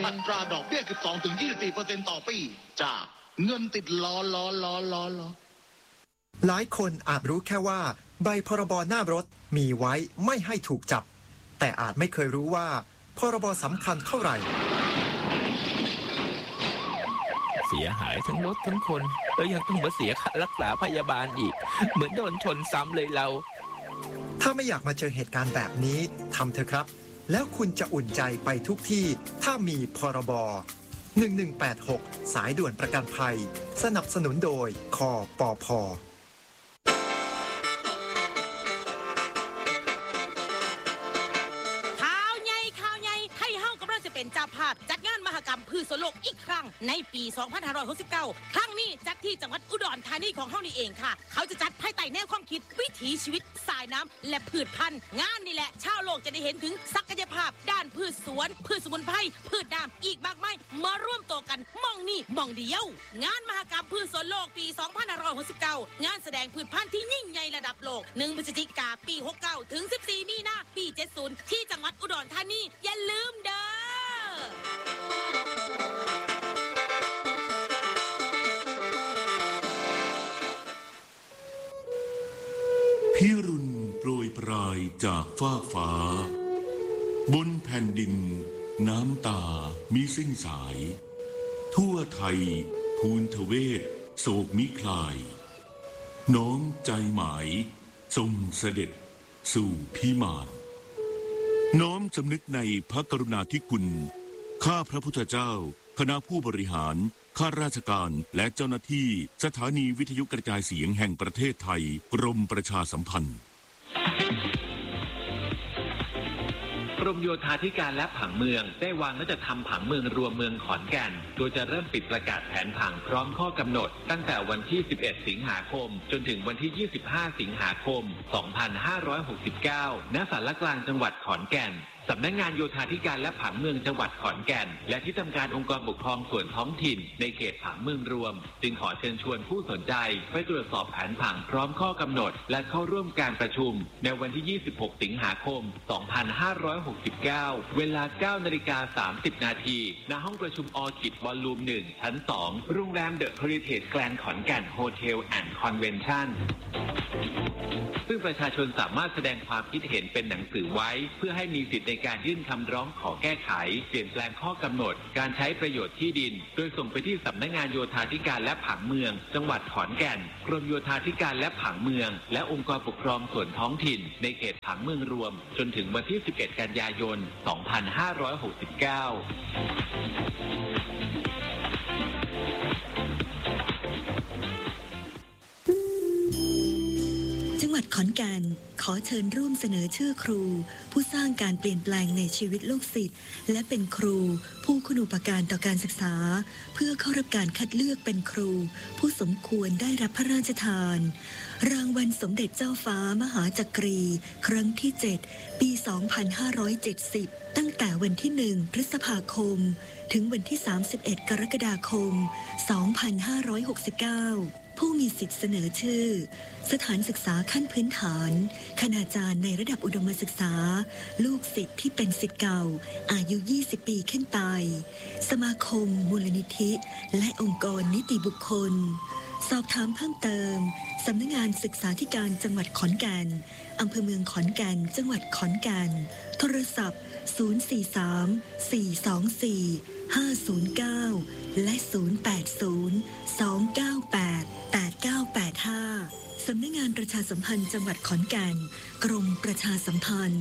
อัตราดอกเบี้ย 12-24% ต่อปีจากเงินติดล้อหลายคนอาจรู้แค่ว่าใบพรบหน้ารถมีไว้ไม่ให้ถูกจับแต่อาจไม่เคยรู้ว่าพรบสำคัญเท่าไหร่เสียหายทั้งรถทั้งคนแล้วยังต้องมาเสียค่ารักษาพยาบาลอีกเหมือนโดนชนซ้ำเลยเราถ้าไม่อยากมาเจอเหตุการณ์แบบนี้ทำเถอะครับแล้วคุณจะอุ่นใจไปทุกที่ถ้ามีพรบ1186สายด่วนประกันภัยสนับสนุนโดยคปภ. เป็นเจ้าภาพจัดงานมหกรรมพืชสวนโลกอีกครั้งในปี 2569 ครั้งนี้จัดที่จังหวัดอุดรธานีของเฮานี่เองค่ะเขาจะจัดภายใต้แนวความคิดวิถีชีวิตสายน้ำและพืชพันธุ์งานนี่แหละชาวโลกจะได้เห็นถึงศักยภาพด้านพืชสวนพืชสมุนไพรพืชน้ำอีกมากมายมาร่วมตัวกันมองนี่มองเดียวงานมหกรรมพืชสวนโลกปี 2569 งานแสดงพืชพันธุ์ที่ยิ่งใหญ่ระดับโลก1 พฤศจิกายน ปี 69 ถึง 14 มีนาคม ปี 70 ที่จังหวัดอุดรธานีอย่าลืมเด้อพิรุณโปรยปลายจากฟากฟ้าบนแผ่นดินน้ำตามิสิ้นสายทั่วไทยทูลทเวศโศกมิคลายน้อมใจหมายทรงเสด็จสู่พิมานน้อมสำนึกในพระกรุณาธิคุณข้าพระพุทธเจ้าคณะผู้บริหารข้าราชการและเจ้าหน้าที่สถานีวิทยุกระจายเสียงแห่งประเทศไทยกรมประชาสัมพันธ์กรมโยธาธิการและผังเมืองได้วางและจะทำผังเมืองรวมเมืองขอนแก่นโดยจะเริ่มปิดประกาศแผนผังพร้อมข้อกำหนดตั้งแต่วันที่ 11 สิงหาคมจนถึงวันที่ 25 สิงหาคม 2569 ณ ศาลกลางจังหวัดขอนแก่นสำนักงานโยธาธิการและผังเมืองจังหวัดขอนแก่นและที่ทำการองค์กรปกครองส่วนท้องถิ่นในเขตผังเมืองรวมจึงขอเชิญชวนผู้สนใจไปตรวจสอบแผนผังพร้อมข้อกำหนดและเข้าร่วมการประชุมในวันที่ 26 สิงหาคม 2569 เวลา 9:30 น.ณ ห้องประชุมออคิดวอลลุ่ม 1 ชั้น 2 โรงแรมเดอะเฮอริเทจแกรนด์ขอนแก่นโฮเทลแอนด์คอนเวนชั่นซึ่งประชาชนสามารถแสดงความคิดเห็นเป็นหนังสือไว้เพื่อให้มีสิทธิในการยื่นคำร้องขอแก้ไขเปลี่ยนแปลงข้อกำหนดการใช้ประโยชน์ที่ดินโดยส่งไปที่สำนักงานโยธาธิการและผังเมืองจังหวัดขอนแก่นกรมโยธาธิการและผังเมืองและองค์กรปกครองส่วนท้องถิ่นในเขตผังเมืองรวมจนถึงวันที่ 11 กันยายน 2569 จังหวัดขอนแก่นขอเชิญร่วมเสนอชื่อครูผู้สร้างการเปลี่ยนแปลงในชีวิตลูกศิษย์และเป็นครูผู้คุณูปการต่อการศึกษาเพื่อเข้ารับการคัดเลือกเป็นครูผู้สมควรได้รับพระราชทานรางวัลสมเด็จเจ้าฟ้ามหาจักรีครั้งที่ 7 ปี 2570 ตั้งแต่วันที่ 1 พฤษภาคมถึงวันที่ 31 กรกฎาคม 2569ผู้มีสิทธิ์เสนอชื่อสถานศึกษาขั้นพื้นฐานคณาจารย์ในระดับอุดมศึกษาลูกศิษย์ที่เป็นศิษย์เก่าอายุ 20 ปีขึ้นไปสมาคมมูลนิธิและองค์กรนิติบุคคลสอบถามเพิ่มเติมสำนักงานศึกษาธิการจังหวัดขอนแก่นอำเภอเมืองขอนแก่นจังหวัดขอนแก่นโทรศัพท์ 043-424-509 และ 080-298-8985 สำนักงานประชาสัมพันธ์จังหวัดขอนแก่นกรมประชาสัมพันธ์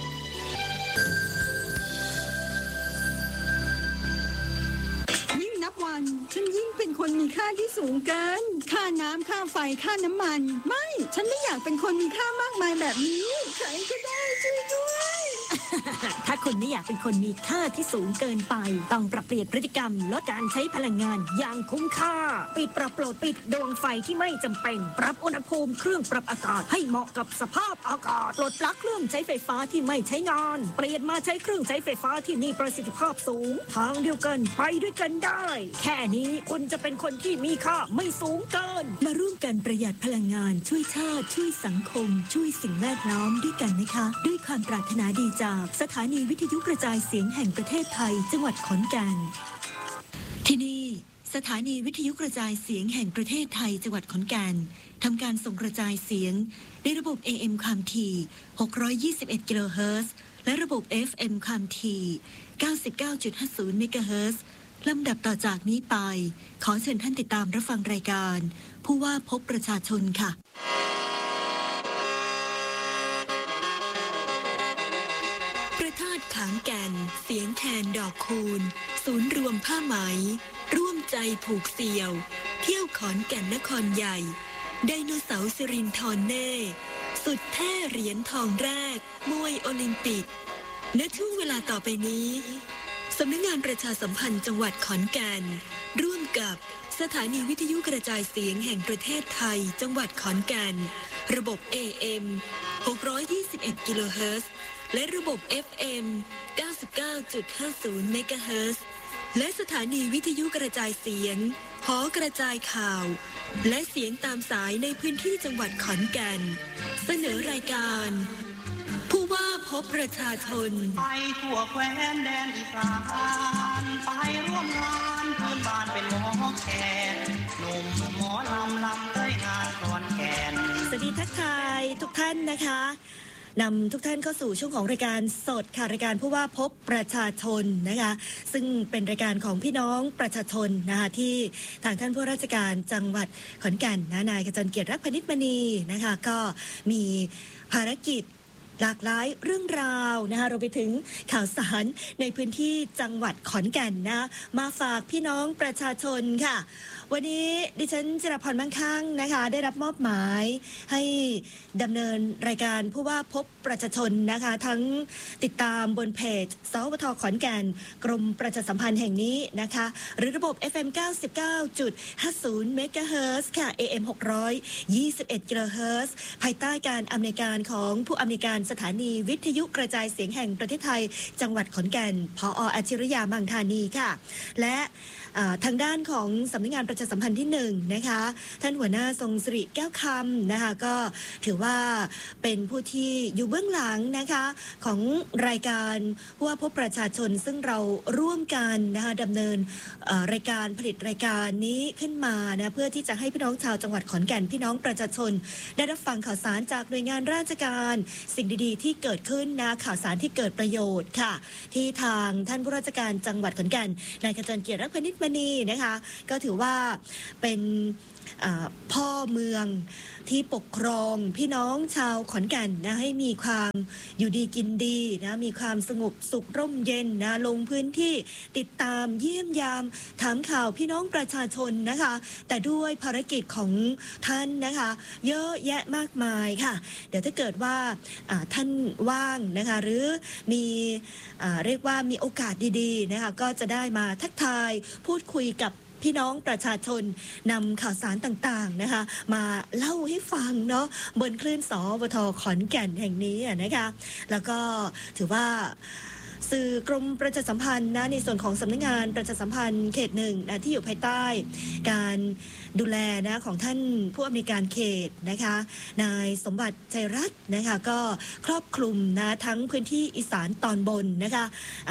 วันฉันยิ่งเป็นคนมีค่าที่สูงเกินค่าน้ำค่าไฟค่าน้ำมันไม่ฉันไม่อยากเป็นคนมีค่ามากมายแบบนี้ใครก็ได้ช่วยด้วยถ้าคุณไม่อยากเป็นคนมีค่าที่สูงเกินไปต้องปรับเปลี่ยนพฤติกรรมลดการใช้พลังงานอย่างคุ้มค่าปิดปรับโปรดปิดดวงไฟที่ไม่จำเป็นปรับอุณหภูมิเครื่องปรับอากาศให้เหมาะกับสภาพอากาศปลดปลั๊กเครื่องใช้ไฟฟ้าที่ไม่ใช้งานเปลี่ยนมาใช้เครื่องใช้ไฟฟ้าที่มีประสิทธิภาพสูงทางเดียวกันไปด้วยกันได้แค่นี้คุณจะเป็นคนที่มีค่าไม่สูงเกินมาร่วมกันประหยัดพลังงานช่วยชาติช่วยสังคมช่วยสิ่งแวดล้อมด้วยกันนะคะด้วยความปรารถนาดีจากสถานีวิทยุกระจายเสียงแห่งประเทศไทยจังหวัดขอนแก่นที่นี่สถานีวิทยุกระจายเสียงแห่งประเทศไทยจังหวัดขอนแก่นทำการส่งกระจายเสียงในระบบ AM ความถี่621กิโลเฮิรตซ์และระบบ FM ความถี่99.50 เมกะเฮิรตซ์ลำดับต่อจากนี้ไปขอเชิญท่านติดตามรับฟังรายการผู้ว่าพบประชาชนค่ะพระธาตุขามแก่นเสียงแคนดอกคูณศูนย์รวมผ้าไหมร่วมใจผูกเสี่ยวเที่ยวขอนแก่นนครใหญ่ไดโนเสาร์สิรินธรเน่สุดแท้เหรียญทองแรกมวยโอลิมปิกณช่วงเวลาต่อไปนี้สำนักงานประชาสัมพันธ์จังหวัดขอนแก่นร่วมกับสถานีวิทยุกระจายเสียงแห่งประเทศไทยจังหวัดขอนแก่นระบบ AM 621กิโลเฮิรตซ์และระบบ FM 99.50 เมกะเฮิรตซ์และสถานีวิทยุกระจายเสียงหอกระจายข่าวและเสียงตามสายในพื้นที่จังหวัดขอนแก่นเสนอรายการผู้ว่าพบประชาชนไปทั่วแคว้นแดนอีสานไปร่วมงานพื้นบ้านเป็นหมอแคนหนุ่มหมอลำได้งานขอนแก่นสวัสดีทักทายทุกท่านนะคะนำทุกท่านเข้าสู่ช่วงของรายการสดค่ะรายการผู้ว่าพบประชาชนนะคะซึ่งเป็นรายการของพี่น้องประชาชนนะคะที่ทางท่านผู้ราชการจังหวัดขอนแก่นนายขจรเกียรติรักพนิชมณีนะคะก็มีภารกิจหลากหลายเรื่องราวนะคะเราไปถึงข่าวสารในพื้นที่จังหวัดขอนแก่นนะมาฝากพี่น้องประชาชนค่ะวันนี้ดิฉันจิรพรมั่งคั่งนะคะได้รับมอบหมายให้ดำเนินรายการผู้ว่าพบประชาชนนะคะทั้งติดตามบนเพจสวทขอนแก่นกรมประชาสัมพันธ์แห่งนี้นะคะหรือระบบ FM 99.50 เมกะเฮิรตซ์ค่ะ AM 621กิโลเฮิรตซ์ภายใต้การอำนวยการของผู้อำนวยการสถานีวิทยุกระจายเสียงแห่งประเทศไทยจังหวัดขอนแก่นผอ.อาชิรยามังธานีค่ะและทางด้านของสำนักงานประชาสัมพันธ์ที่1นะคะท่านหัวหน้าทรงสิริแก้วคำนะคะก็ถือว่าเป็นผู้ที่อยู่เบื้องหลังนะคะของรายการผู้ว่าพบประชาชนซึ่งเราร่วมกันนะคะดำเนินรายการผลิตรายการนี้ขึ้นมานะเพื่อที่จะให้พี่น้องชาวจังหวัดขอนแก่นพี่น้องประชาชนได้รับฟังข่าวสารจากหน่วยงานราชการสิ่งดีๆที่เกิดขึ้นนะข่าวสารที่เกิดประโยชน์ค่ะที่ทางท่านผู้ราชการจังหวัดขอนแก่นนายขจรเกียรติรักพนิชมณีนะคะก็ถือว่าเป็นพ่อเมืองที่ปกครองพี่น้องชาวขอนแก่นนะให้มีความอยู่ดีกินดีนะมีความสงบสุขร่มเย็นนะลงพื้นที่ติดตามเยี่ยมยามถามข่าวพี่น้องประชาชนนะคะแต่ด้วยภารกิจของท่านนะคะเยอะแยะมากมายค่ะเดี๋ยวถ้าเกิดว่าท่านว่างนะคะหรือมีเรียกว่ามีโอกาสดีๆนะคะก็จะได้มาทักทายพูดคุยกับพี่น้องประชาชนนำข่าวสารต่างๆนะคะมาเล่าให้ฟังเนาะบนคลื่นสวทขอนแก่นแห่งนี้นะคะแล้วก็ถือว่าสื่อกรมประชาสัมพันธ์นะในส่วนของสำนักงานประชาสัมพันธ์เขตหนึ่งนะที่อยู่ภายใต้การดูแลนะของท่านผู้อำนวยการเขตนะคะนายสมบัติชัยรัตน์นะคะก็ครอบคลุมนะทั้งพื้นที่อีสานตอนบนนะคะ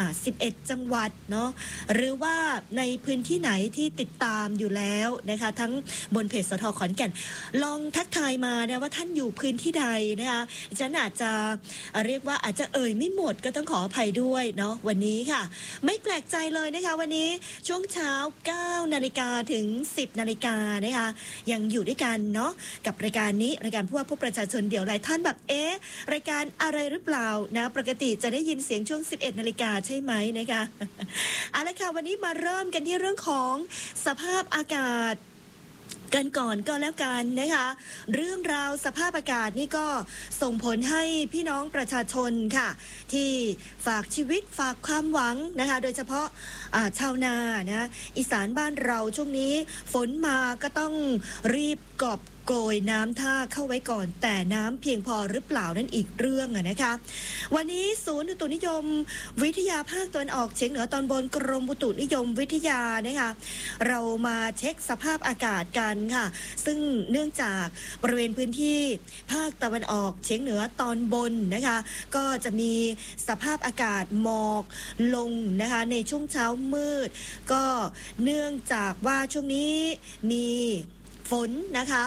11 จังหวัดเนาะหรือว่าในพื้นที่ไหนที่ติดตามอยู่แล้วนะคะทั้งบนเพจสทขอนแก่นลองทักทายมานะว่าท่านอยู่พื้นที่ใดนะคะฉันอาจจะเรียกว่าอาจจะไม่หมดก็ต้องขออภัยด้วยเนาะวันนี้ค่ะไม่แปลกใจเลยนะคะวันนี้ช่วงเช้า 9 นาฬิกาถึง 10 นาฬิกานะคะยังอยู่ด้วยกันเนาะกับรายการนี้รายการผู้ว่าพบประชาชนเดี๋ยวหลายท่านแบบรายการอะไรหรือเปล่านะปกติจะได้ยินเสียงช่วง 11 นาฬิกาใช่ไหมนะคะเอาละค่ะวันนี้มาเริ่มกันที่เรื่องของสภาพอากาศกันก่อนก็แล้วกันนะคะเรื่องราวสภาพอากาศนี่ก็ส่งผลให้พี่น้องประชาชนค่ะที่ฝากชีวิตฝากความหวังนะคะโดยเฉพาะชาวนานะอีสานบ้านเราช่วงนี้ฝนมาก็ต้องรีบกอบโกยน้ำท่าเข้าไว้ก่อนแต่น้ำเพียงพอหรือเปล่านั่นอีกเรื่องนะคะวันนี้ศูนย์อุตุนิยมวิทยาภาคตะวันออกเฉียงเหนือตอนบนกรมอุตุนิยมวิทยานะคะเรามาเช็คสภาพอากาศกันค่ะซึ่งเนื่องจากบริเวณพื้นที่ภาคตะวันออกเฉียงเหนือตอนบนนะคะก็จะมีสภาพอากาศหมอกลงนะคะในช่วงเช้ามืดก็เนื่องจากว่าช่วงนี้มีฝนนะคะ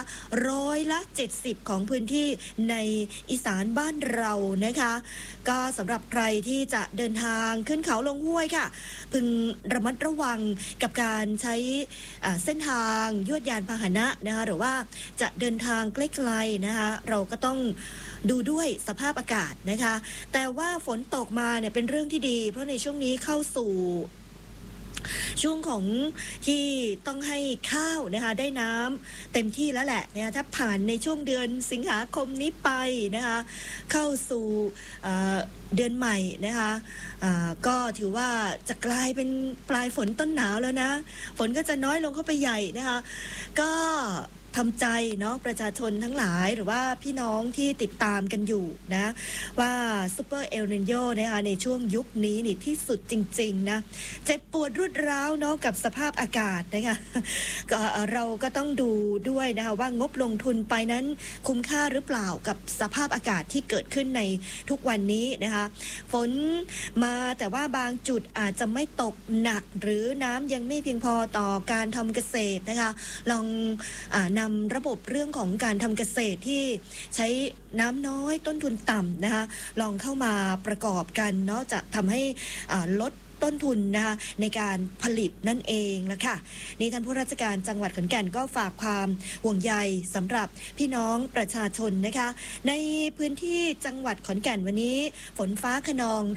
70%ของพื้นที่ในอีสานบ้านเรานะคะก็สำหรับใครที่จะเดินทางขึ้นเขาลงห้วยค่ะพึงระมัดระวังกับการใช้เส้นทางยวดยานพาหนะนะคะหรือว่าจะเดินทางใกล้ๆนะคะเราก็ต้องดูด้วยสภาพอากาศนะคะแต่ว่าฝนตกมาเนี่ยเป็นเรื่องที่ดีเพราะในช่วงนี้เข้าสู่ช่วงของที่ต้องให้ข้าวนะคะได้น้ำเต็มที่แล้วแหละนะคะถ้าผ่านในช่วงเดือนสิงหาคมนี้ไปนะคะเข้าสู่เดือนใหม่นะคะก็ถือว่าจะกลายเป็นปลายฝนต้นหนาวแล้วนะฝนก็จะน้อยลงเข้าไปใหญ่นะคะก็ทำใจเนาะประชาชนทั้งหลายหรือว่าพี่น้องที่ติดตามกันอยู่นะว่าซูเปอร์เอลนิโญนะคะในช่วงยุคนี้นี่ที่สุดจริงๆนะเจ็บปวดรวดร้าวเนาะกับสภาพอากาศนะคะก็เราก็ต้องดูด้วยนะคะว่างบลงทุนไปนั้นคุ้มค่าหรือเปล่ากับสภาพอากาศที่เกิดขึ้นในทุกวันนี้นะคะฝนมาแต่ว่าบางจุดอาจจะไม่ตกหนักหรือน้ำยังไม่เพียงพอต่อการทำเกษตรนะคะลองนำระบบเรื่องของการทำเกษตรที่ใช้น้ำน้อยต้นทุนต่ำนะคะลองเข้ามาประกอบกันเนาะจะทำให้ลดต้นทุนนะคะในการผลิตนั่นเองละค่ะนี่ท่านผู้ราชการจังหวัดขอนแก่นก็ฝากความห่วงใยสำหรับพี่น้องประชาชนนะคะในพื้นที่จังหวัดขอนแก่นวันนี้ฝนฟ้าคะนอง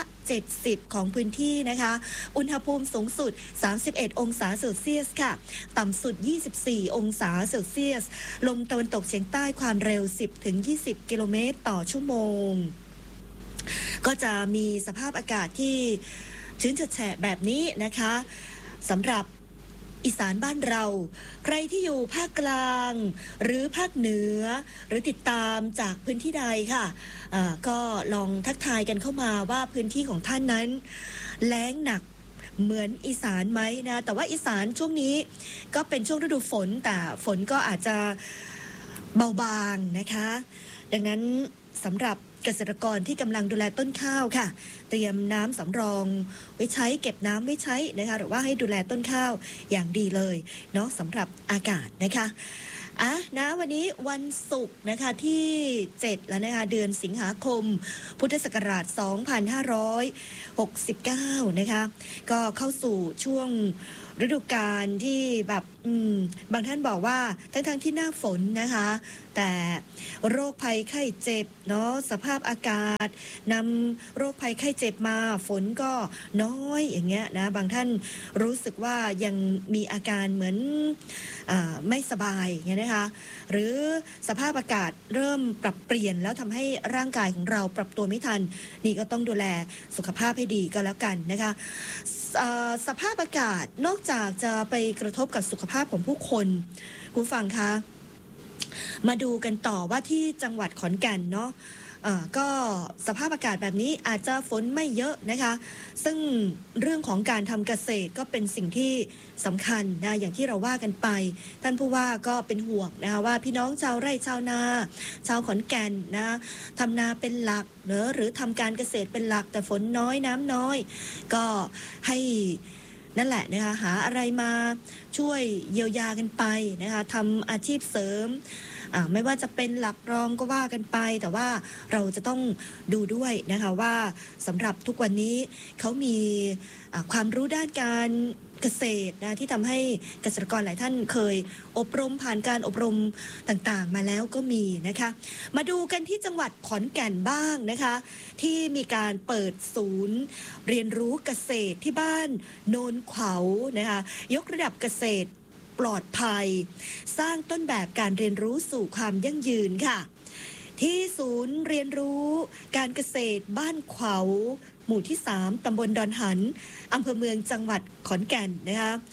70%ของพื้นที่นะคะอุณหภูมิสูงสุด31องศาเซลเซียสค่ะต่ำสุด24องศาเซลเซียสลมตะวันตกเฉียงใต้ความเร็ว 10-20 กิโลเมตรต่อชั่วโมงก็จะมีสภาพอากาศที่ชื้นแฉะแบบนี้นะคะสำหรับอีสานบ้านเราใครที่อยู่ภาคกลางหรือภาคเหนือหรือติดตามจากพื้นที่ใดค่ะก็ลองทักทายกันเข้ามาว่าพื้นที่ของท่านนั้นแล้งหนักเหมือนอีสานไหมนะแต่ว่าอีสานช่วงนี้ก็เป็นช่วงฤดูฝนแต่ฝนก็อาจจะเบาบางนะคะดังนั้นสำหรับเกษตรกรที่กำลังดูแลต้นข้าวค่ะเตรียมน้ำสำรองไว้ใช้เก็บน้ำไว้ใช้นะคะหรือว่าให้ดูแลต้นข้าวอย่างดีเลยเนาะสำหรับอากาศนะคะนะวันนี้วันศุกร์นะคะที่7แล้วนะคะเดือนสิงหาคมพุทธศักราช2569นะคะก็เข้าสู่ช่วงฤดูกาลที่แบบบางท่านบอกว่าทั้งที่หน้าฝนนะคะแต่โรคภัยไข้เจ็บเนาะสภาพอากาศนำโรคภัยไข้เจ็บมาฝนก็น้อยอย่างเงี้ยนะบางท่านรู้สึกว่ายังมีอาการเหมือนไม่สบายอย่างเงี้ยนะคะหรือสภาพอากาศเริ่มปรับเปลี่ยนแล้วทำให้ร่างกายของเราปรับตัวไม่ทันนี่ก็ต้องดูแลสุขภาพให้ดีก็แล้วกันนะคะสภาพอากาศนอกจากจะไปกระทบกับสุขภาพของผู้คนคุณฟังคะมาดูกันต่อว่าที่จังหวัดขอนแก่นเนาะก็สภาพอากาศแบบนี้อาจจะฝนไม่เยอะนะคะซึ่งเรื่องของการทำเกษตรก็เป็นสิ่งที่สำคัญนะอย่างที่เราว่ากันไปท่านผู้ว่าก็เป็นห่วงนะคะว่าพี่น้องชาวไร่ชาวนาชาวขอนแก่นนะทำนาเป็นหลักหรือทำการเกษตรเป็นหลักแต่ฝนน้อยน้ำน้อยก็ให้นั่นแหละนะคะหาอะไรมาช่วยเยียวยากันไปนะคะทำอาชีพเสริมไม่ว่าจะเป็นหลักรองก็ว่ากันไปแต่ว่าเราจะต้องดูด้วยนะคะว่าสำหรับทุกวันนี้เขามีความรู้ด้านการเกษตรนะที่ทำให้เกษตรกรหลายท่านเคยอบรมผ่านการอบรมต่างๆมาแล้วก็มีนะคะมาดูกันที่จังหวัดขอนแก่นบ้างนะคะที่มีการเปิดศูนย์เรียนรู้เกษตรที่บ้านโนนขวาวนะคะยกระดับเกษตรปลอดภัยสร้างต้นแบบการเรียนรู้สู่ความยั่งยืนค่ะที่ศูนย์เรียนรู้การเกษตรบ้านขวาวหมู่ที่3ตำบลดอนหันอำเภอเมืองจังหวัดขอนแก่นนะคะ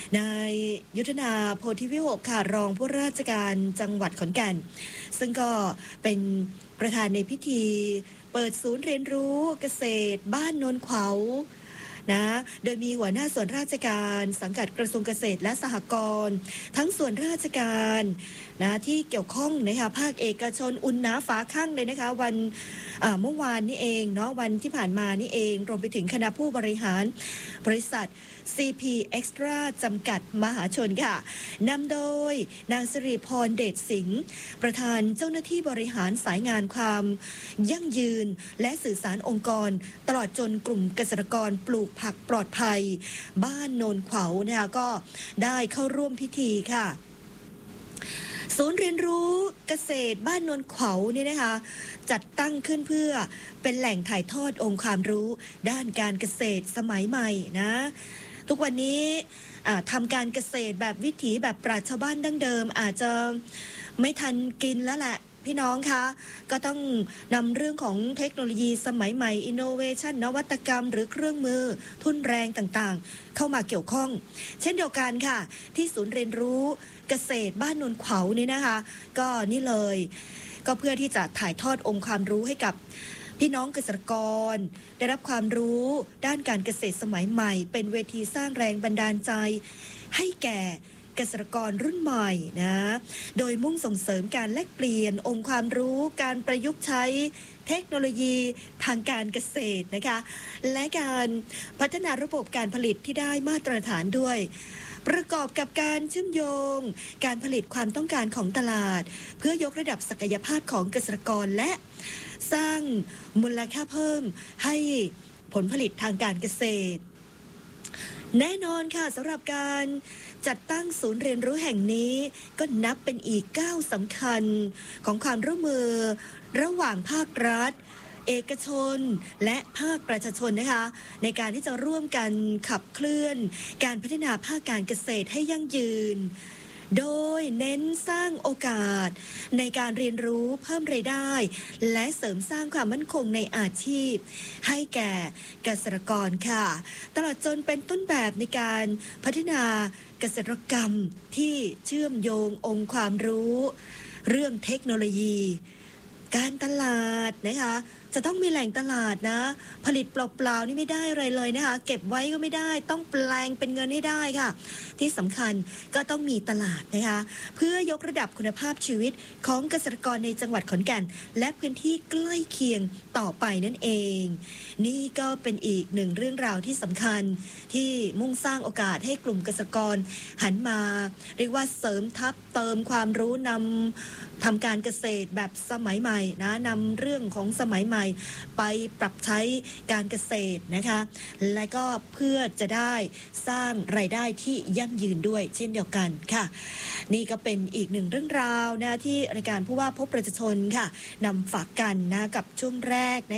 นายยุทธนาโพธิวิหกค่ะรองผู้ราชการจังหวัดขอนแก่นซึ่งก็เป็นประธานในพิธีเปิดศูนย์เรียนรู้เกษตรบ้านโนนขวาวนะโดยมีหัวหน้าส่วนราชการสังกัดกระทรวงเกษตรและสหกรณ์ทั้งส่วนราชการนะที่เกี่ยวข้องนะคะภาคเอกชนอุ่นหนาฝาข้างเลยนะคะวันเมื่อวานนี้เองเนาะวันที่ผ่านมานี่เองรวมไปถึงคณะผู้บริหารบริษัท CP Extra จำกัดมหาชนค่ะนำโดยนางสิริพรเดชสิงห์ประธานเจ้าหน้าที่บริหารสายงานความยั่งยืนและสื่อสารองค์กรตลอดจนกลุ่มเกษตรกรปลูกผักปลอดภัยบ้านโนนขวาวนะคะก็ได้เข้าร่วมพิธีค่ะศูนย์เรียนรู้เกษตรบ้านโนนขวาวนี่นะคะจัดตั้งขึ้นเพื่อเป็นแหล่งถ่ายทอดองค์ความรู้ด้านการเกษตรสมัยใหม่นะทุกวันนี้ทำการเกษตรแบบวิถีแบบปราชญ์ชาวบ้านดั้งเดิมอาจจะไม่ทันกินแล้วแหละพี่น้องคะก็ต้องนำเรื่องของเทคโนโลยีสมัยใหม่อินโนเวชันนวัตกรรมหรือเครื่องมือทุนแรงต่างๆเข้ามาเกี่ยวข้องเช่นเดียวกันค่ะที่ศูนย์เรียนรู้เกษตรบ้านโนนขวาวนี่นะคะก็นี่เลยก็เพื่อที่จะถ่ายทอดองค์ความรู้ให้กับพี่น้องเกษตรกรได้รับความรู้ด้านการเกษตรสมัยใหม่เป็นเวทีสร้างแรงบันดาลใจให้แก่เกษตรกรรุ่นใหม่นะโดยมุ่งส่งเสริมการแลกเปลี่ยนองค์ความรู้การประยุกต์ใช้เทคโนโลยีทางการเกษตรนะคะและการพัฒนาระบบการผลิตที่ได้มาตรฐานด้วยประกอบกับการเชื่อมโยงการผลิตความต้องการของตลาดเพื่อยกระดับศักยภาพของเกษตรกรและสร้างมูลค่าเพิ่มให้ผลผลิตทางการเกษตรแน่นอนค่ะสำหรับการจัดตั้งศูนย์เรียนรู้แห่งนี้ก็นับเป็นอีกก้าวสำคัญของความร่วมมือระหว่างภาครัฐเอกชนและภาคประชาชนนะคะในการที่จะร่วมกันขับเคลื่อนการพัฒนาภาคการเกษตรให้ยั่งยืนโดยเน้นสร้างโอกาสในการเรียนรู้เพิ่มรายได้และเสริมสร้างความมั่นคงในอาชีพให้แก่เกษตรกรค่ะตลอดจนเป็นต้นแบบในการพัฒนาเกษตรกรรมที่เชื่อมโยงองค์ความรู้เรื่องเทคโนโลยีการตลาดนะคะจะต้องมีแหล่งตลาดนะผลิตเปล่าๆนี่ไม่ได้อะไรเลยนะคะเก็บไว้ก็ไม่ได้ต้องแปลงเป็นเงินให้ได้ค่ะที่สำคัญก็ต้องมีตลาดนะคะเพื่อยกระดับคุณภาพชีวิตของเกษตรกรในจังหวัดขอนแก่นและพื้นที่ใกล้เคียงต่อไปนั่นเองนี่ก็เป็นอีกหนึ่งเรื่องราวที่สำคัญที่มุ่งสร้างโอกาสให้กลุ่มเกษตรกรหันมาเรียกว่าเสริมทัพเติมความรู้นำทำการเกษตรแบบสมัยใหม่นะนำเรื่องของสมัยใหม่ไปปรับใช้การเกษตรนะคะและก็เพื่อจะได้สร้างรายได้ที่ยั่งยืนด้วยเช่นเดียวกันค่ะนี่ก็เป็นอีกหนึ่งเรื่องราวนะที่รายการผู้ว่าพบประชาชนค่ะนำฝากกันนะกับช่วงแรกนะ